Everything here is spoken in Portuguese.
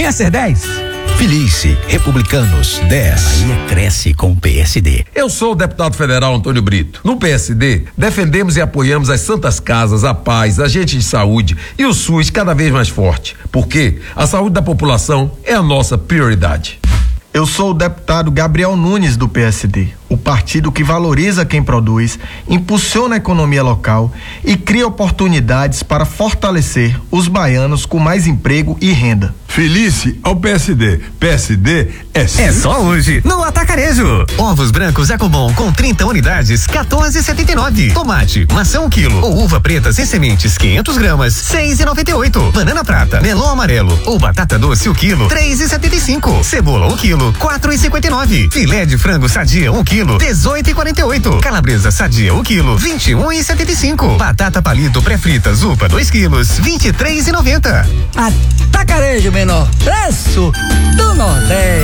Venha ser 10. Felice, Republicanos, 10. Bahia cresce com o PSD. Eu sou o deputado federal Antônio Brito. No PSD, defendemos e apoiamos as santas casas, a paz, agentes de saúde e o SUS cada vez mais forte. Porque a saúde da população é a nossa prioridade. Eu sou o deputado Gabriel Nunes, do PSD, o partido que valoriza quem produz, impulsiona a economia local e cria oportunidades para fortalecer os baianos com mais emprego e renda. Felice ao PSD. PSD é só hoje, no Atacarejo. Ovos brancos Ecobom com 30 unidades, 14,79. Tomate, maçã 1 quilo ou uva preta sem sementes, 500 gramas, 6,98. Banana prata, melão amarelo ou batata doce 1 quilo, 3,75. Cebola 1 quilo, 4,59. Filé de frango sadia 1 quilo, 18,48. Calabresa sadia 1 quilo, 21,75. Batata palito pré-frita Zupa 2 quilos, 23,90. Atacarejo, menor preço do Nordeste.